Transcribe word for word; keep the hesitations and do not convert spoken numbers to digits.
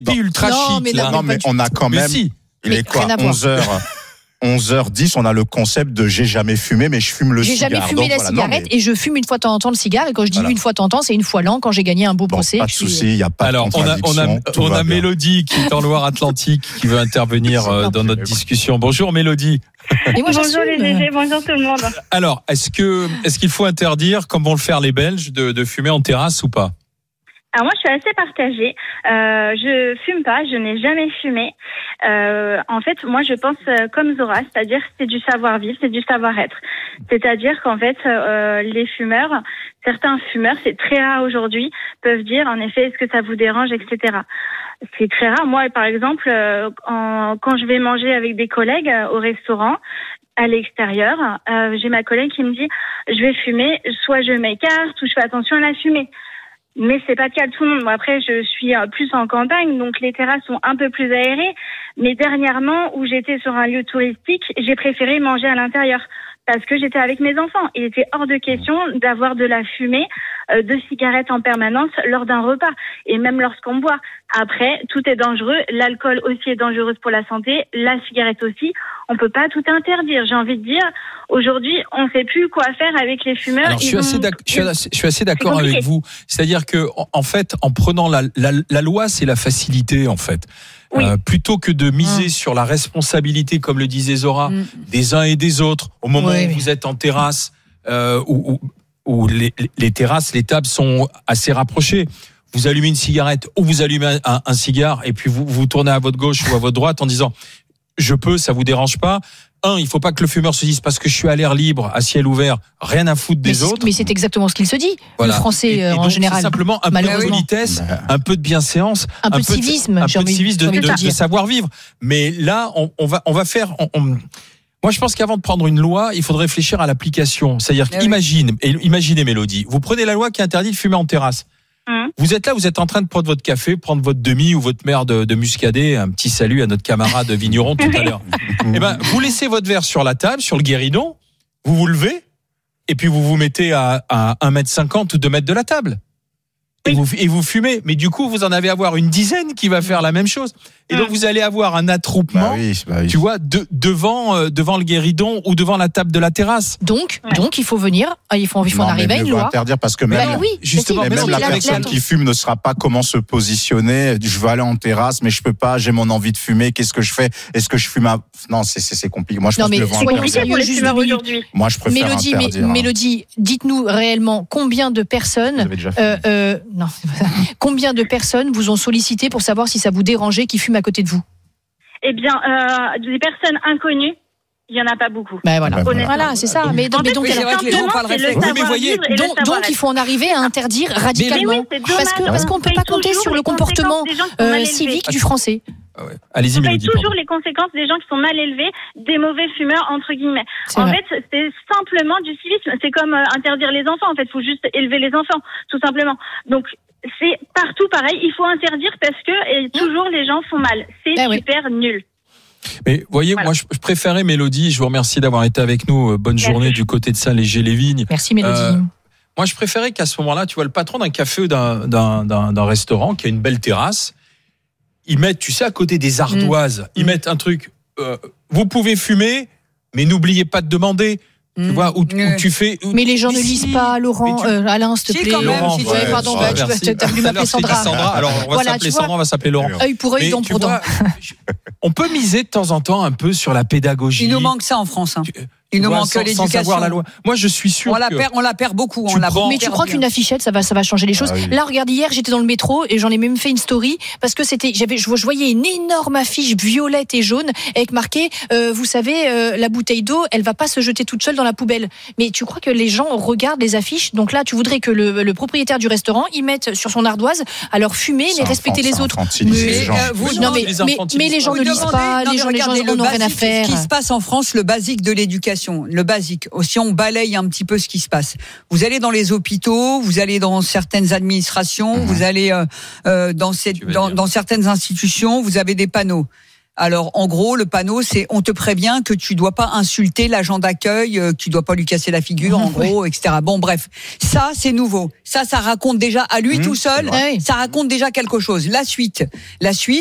T'es ultra non, chic, mais là. non, Non, mais on a quand Mais même. si. Il Mais est quoi rien à voir. onze heures onze heures dix, on a le concept de j'ai jamais fumé, mais je fume le J'ai cigare. jamais fumé Donc, la voilà. cigarette Non, mais et je fume une fois de temps en temps le cigare. Et quand je dis Voilà. une fois de temps en temps, c'est une fois l'an quand j'ai gagné un beau bon, procès. pas de Je suis- souci, il n'y a pas Alors, de on a, on contradiction. a, tout on va a bien. Mélodie qui est en Loire-Atlantique qui veut intervenir euh, dans notre discussion. Bonjour Mélodie. Et moi, Bonjour j'assume. les G G, bonjour tout le monde. Alors, est-ce que, est-ce qu'il faut interdire, comme vont le faire les Belges, de, de fumer en terrasse ou pas? Alors moi je suis assez partagée. Euh, je fume pas, je n'ai jamais fumé. Euh, en fait, moi je pense euh, comme Zora, c'est-à-dire c'est du savoir-vivre, c'est du savoir-être. C'est-à-dire qu'en fait euh, les fumeurs, certains fumeurs, c'est très rare aujourd'hui, peuvent dire en effet est-ce que ça vous dérange, et cetera. C'est très rare. Moi par exemple, euh, en, quand je vais manger avec des collègues euh, au restaurant, à l'extérieur, euh, j'ai ma collègue qui me dit je vais fumer, soit je m'écarte ou je fais attention à la fumée. Mais c'est pas le cas de tout le monde. Moi, après, je suis plus en campagne, donc les terrasses sont un peu plus aérées. Mais dernièrement, où j'étais sur un lieu touristique, j'ai préféré manger à l'intérieur parce que j'étais avec mes enfants. Il était hors de question d'avoir de la fumée, euh, de cigarettes en permanence lors d'un repas et même lorsqu'on boit. Après, tout est dangereux. L'alcool aussi est dangereux pour la santé. La cigarette aussi. On peut pas tout interdire. J'ai envie de dire, aujourd'hui, on sait plus quoi faire avec les fumeurs. Alors, je suis, Ils assez ont- d'accord, je, suis, assez- je suis assez d'accord compliqué. avec vous. C'est-à-dire que, en, en fait, en prenant la, la, la loi, c'est la facilité, en fait. Oui. Euh, plutôt que de miser Mmh. sur la responsabilité, comme le disait Zora, Mmh. des uns et des autres, au moment Oui, où oui. vous êtes en terrasse, euh, où, où, où les, les terrasses, les tables sont assez rapprochées. Vous allumez une cigarette ou vous allumez un, un, un cigare et puis vous vous tournez à votre gauche ou à votre droite en disant je peux, ça vous dérange pas. Un, il faut pas que le fumeur se dise parce que je suis à l'air libre, à ciel ouvert, rien à foutre Mais des c'est- autres. Mais c'est exactement ce qu'il se dit. Voilà. Le français Et- et euh, en donc, général. c'est simplement un peu de malheureusement. politesse, Bah. un peu de bienséance, Un peu de civisme, un j'ai peu de envie- civisme, de, j'ai envie de de- dire. de savoir-vivre. Mais là, on, on va, on va faire. on- on- Moi, je pense qu'avant de prendre une loi, il faudrait réfléchir à l'application. C'est-à-dire, Eh oui. imagine, et imaginez Mélodie, vous prenez la loi qui interdit de fumer en terrasse. Hum. Vous êtes là, vous êtes en train de prendre votre café, prendre votre demi ou votre mère de, de muscadet. Un petit salut à notre camarade vigneron tout à l'heure. Eh ben, vous laissez votre verre sur la table, sur le guéridon, vous vous levez, et puis vous vous mettez à, à un mètre cinquante ou deux mètres de la table. Et, Oui. vous, et vous fumez. Mais du coup, vous en avez avoir une dizaine qui va faire la même chose. Et donc, Mm. vous allez avoir un attroupement, Bah oui, bah oui. tu vois, de, devant, euh, devant le guéridon ou devant la table de la terrasse. Donc, Ouais. donc, il faut venir, ah, il faut, il faut Non, en mais arriver à mieux une vaut loi. interdire parce que Bah même, oui, justement, mais mais si, même mais la si, personne la- qui fume ne saura pas comment se positionner. Je veux aller en terrasse, mais je peux pas. J'ai mon envie de fumer. Qu'est-ce que je fais? Est-ce que je fume à... Non, c'est c'est c'est compliqué. Moi, je Non, pense mais que le vent soyons interdire. sérieux, pour les juste fumeurs deux minutes. aujourd'hui. Moi, je préfère Mélodie, mais, interdire. hein. Mélodie, dites-nous réellement combien de Vous personnes, avez déjà fumé. euh, euh, non, c'est pas ça. Combien de personnes vous ont sollicité pour savoir si ça vous dérangeait qu'ils fument à côté de vous? Eh bien, euh, des personnes inconnues, il y en a pas beaucoup. Ben voilà, Bah, voilà. voilà, c'est ça. Donc- Mais, En mais fait, donc, oui, c'est alors, vrai que les gens simplement, parlent c'est le réflexe. Oui, mais voyez, savoir-vivre et le donc, donc, savoir-être. il faut en arriver à interdire Mais oui, radicalement, c'est dommage, parce que parce qu'on ne peut on pas paye compter toujours sur les le comportement conséquences des gens qui sont mal euh, élevés. civique du français. Ah ouais. Allez-y, On paye Mélodie. toujours pardon. les conséquences des gens qui sont mal élevés, des mauvais fumeurs, entre guillemets. C'est En vrai. fait, c'est simplement du civisme. C'est comme euh, interdire les enfants. En fait, il faut juste élever les enfants, tout simplement. Donc, c'est partout pareil. Il faut interdire parce que et toujours les gens font mal. C'est Ah oui. super nul. Mais voyez, Voilà. moi, je, je préférais Mélodie. Je vous remercie d'avoir été avec nous. Euh, Bonne Merci. journée du côté de Saint-Léger-les-Vignes. Merci Mélodie. Euh, Moi, je préférais qu'à ce moment-là, tu vois, le patron d'un café ou d'un, d'un, d'un, d'un restaurant qui a une belle terrasse, ils mettent, tu sais, à côté des ardoises, ils Mm. mettent un truc, euh, vous pouvez fumer, mais n'oubliez pas de demander. Tu Mm. vois, où, où Ouais. tu fais. où- Mais les gens ne Mais lisent si. pas, Laurent, Mais tu- euh, Alain, s'il te Si, plaît. quand même, Laurent, si, ouais, Ouais, pardon, ouais, bah, tu merci. vas- t'as voulu Tout à m'appeler l'heure, c'était Sandra. Sandra. Alors, on va Voilà, s'appeler tu vois. Sandra, on va s'appeler Laurent. Œil pour œil, Mais dent tu pour dent. vois, je- on peut miser de temps en temps un peu sur la pédagogie. Il nous manque ça en France. hein. Tu- Il tu nous vois, manque sans, l'éducation. sans savoir la loi. Moi, je suis sûr On la que perd, on la perd beaucoup. Tu on la prends- Mais tu perd crois bien. qu'une affichette, ça va, ça va changer les choses? Ah oui. Là, regarde, hier, j'étais dans le métro et j'en ai même fait une story parce que c'était, j'avais, je je voyais une énorme affiche violette et jaune avec marqué, euh, vous savez, euh, la bouteille d'eau, elle va pas se jeter toute seule dans la poubelle. Mais tu crois que les gens regardent les affiches? Donc là, tu voudrais que le, le propriétaire du restaurant y mette sur son ardoise, alors fumer, mais C'est respecter enfant- les c'est autres. infantiliser Mais, les gens. euh, vous- Oui, Non mais, les mais, infantilisent mais les gens pas. ne Vous lisent demandez- pas, non, les mais gens, les gens regardez, en le ont rien à basique, faire. Ce qui se passe en France, le basique de l'éducation, le basique. Si on balaye un petit peu ce qui se passe. Vous allez dans les hôpitaux, vous allez dans certaines administrations, Mhm. vous allez euh, euh, dans, cette, Tu vas dans, dire. dans certaines institutions, vous avez des panneaux. Alors, en gros, le panneau, c'est on te prévient que tu dois pas insulter l'agent d'accueil, euh, que tu dois pas lui casser la figure, en Ouais. gros, et cetera. Bon, bref, ça, c'est nouveau. Ça, ça raconte déjà à lui Mmh, tout seul. c'est vrai. Ça raconte déjà quelque chose. La suite, la suite.